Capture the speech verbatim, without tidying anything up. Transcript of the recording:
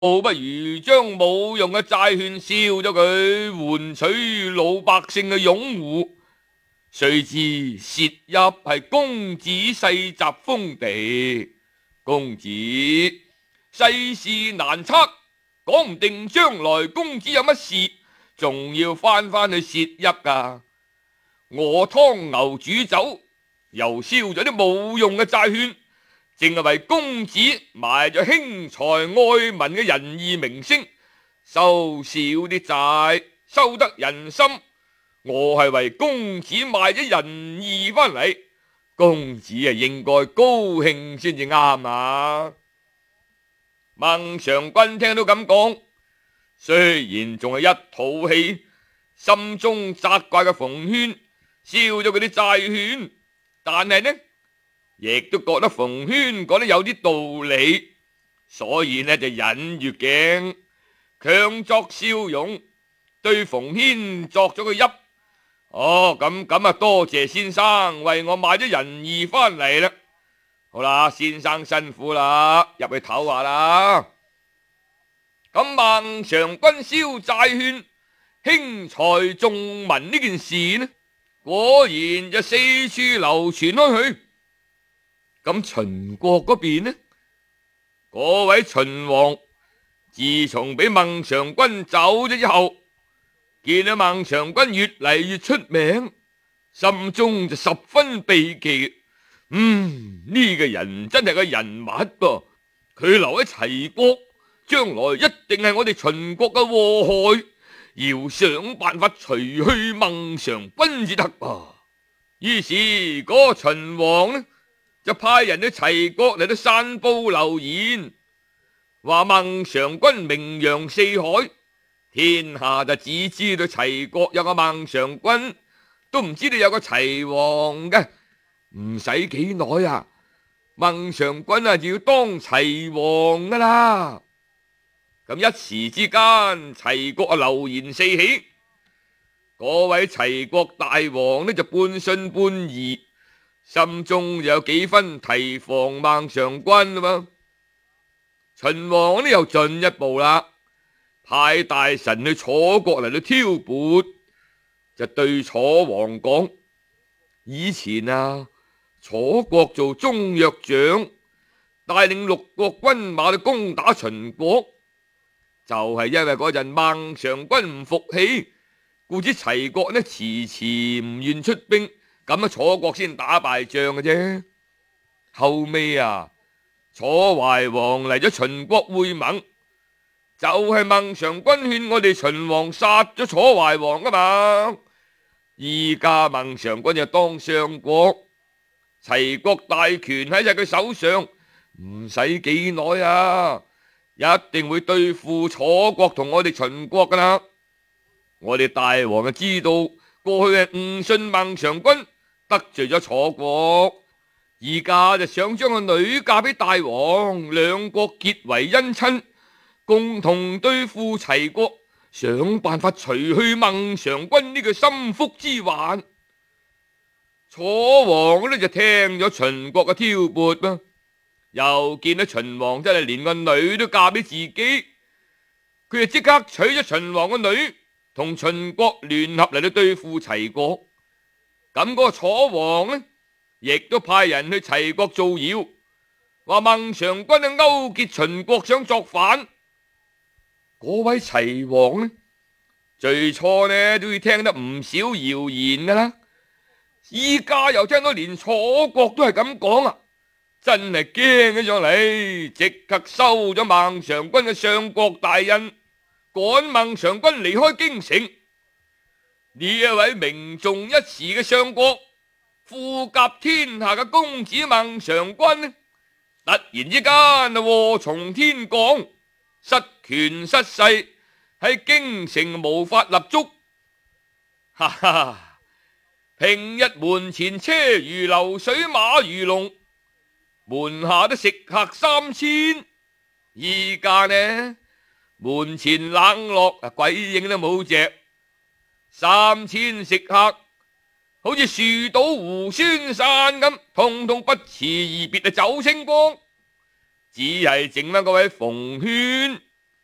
不如將冇用嘅債券燒咗佢，換取老百姓嘅擁護。誰知薛邑係公子世襲封地，公子世事難測，講唔定將來公子有乜事，仲要翻返去薛邑噶。我湯牛煮酒，又燒咗啲冇用嘅債券，淨係為公子賣咗輕財愛民嘅仁義名聲，收少啲債，收得人心。我係為公子賣咗仁義翻嚟，公子啊應該高興先至啱啊！孟嘗君聽到咁講，雖然仲係一肚氣，心中責怪嘅馮諼燒咗佢啲債券，但係呢，亦都覺得馮諼講得有啲道理，所以呢就忍住頸，強作笑容，對馮諼作咗個揖。哦，咁咁啊，多謝先生為我買咗仁義翻嚟啦。好啦，先生辛苦啦，入去唞下啦。咁孟嘗君燒債券、輕財重民呢件事呢，果然就四處流傳開去。咁秦國嗰邊呢，嗰位秦王自從俾孟嘗君走咗之後，見到孟嘗君越嚟越出名，心中就十分避忌。嗯，呢個人真係個人物噃，佢留喺齊國，將來一定係我哋秦國嘅禍害，要想辦法除去孟嘗君至得啊！於是嗰個秦王呢，就派人去齊國嚟到散布流言，話孟嘗君名揚四海，天下就只知道齊國有個孟嘗君，都唔知道有個齊王嘅。唔使幾耐啊，孟嘗君啊就要當齊王噶啦。咁一時之間，齊國啊流言四起，嗰位齊國大王呢就半信半疑，心中有幾分提防孟嘗君啊嘛。秦王呢又進一步啦，派大臣去楚國嚟到挑撥，就對楚王講：以前啊，楚國做中藥長，帶領六國軍馬去攻打秦國，就係因為嗰陣孟嘗君唔服氣，故此齊國呢遲遲唔願出兵，咁啊楚國先打敗仗嘅啫。後尾啊，楚懷王嚟咗秦國會盟，就係孟嘗君勸我哋秦王殺咗楚懷王啊嘛。依家孟嘗君就當相國，齊國大權喺晒佢手上，唔使幾耐啊，一定會對付楚國同我哋秦國噶啦。我哋大王就知道過去係誤信孟嘗君，得罪咗楚國，而家就想將個女嫁俾大王，兩國結為姻親，共同對付齊國，想辦法除去孟嘗君呢個心腹之患。楚王呢就聽咗秦國嘅挑撥啦，又見到秦王真係連個女都嫁俾自己，佢就即刻娶咗秦王個女，同秦國聯合嚟到對付齊國。咁嗰個楚王呢，亦都派人去齊國造謠，話孟嘗君啊勾結秦國想作反。嗰位齊王呢，最初呢都要聽得唔少謠言噶啦，依家又聽到連楚國都係咁講啊，真係驚起上嚟，即刻收咗孟嘗君嘅相國大印，趕孟嘗君離開京城。呢一位名重一時嘅相國，富甲天下嘅公子孟嘗君呢，突然之間啊禍從天降，失權失勢，喺京城無法立足。哈哈，平日門前車如流水馬如龍，門下都食客三千，依家呢門前冷落啊鬼影都冇隻，三千食客好似樹倒猢猻散咁，通通不辭而別啊走清光，只係剩翻嗰位馮諼